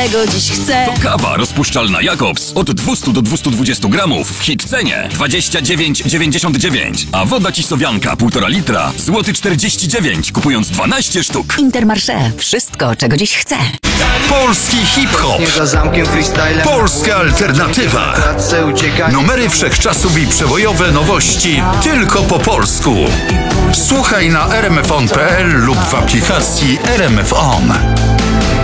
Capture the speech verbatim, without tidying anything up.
czego dziś chcę. To kawa rozpuszczalna Jakobs od dwieście do dwustu dwudziestu gramów w hit cenie dwadzieścia dziewięć dziewięćdziesiąt dziewięć, a woda Cisowianka półtora litra złoty czterdzieści dziewięć, kupując dwanaście sztuk. Intermarché. Wszystko, czego dziś chcę. Polski hip-hop. Polska alternatywa. Numery wszechczasów i przebojowe nowości tylko po polsku. Słuchaj na r m f on kropka p l lub w aplikacji R M F On.